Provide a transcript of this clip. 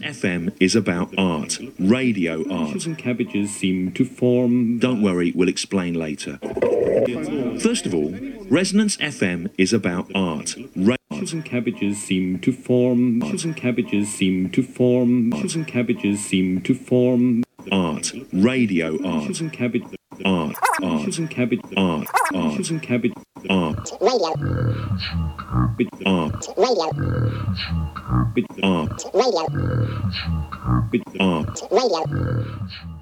FM is about art, radio art. And cabbages seem to form... Don't worry, we'll explain later. First of all, Resonance FM is about art, and cabbages seem to form... and cabbages seem to form... and cabbages seem to form... art, radio art, and cabbage... art, art, and cabbage... art, art, and cabbage... art, Radio. art, Radio. art, Radio. art. Radio.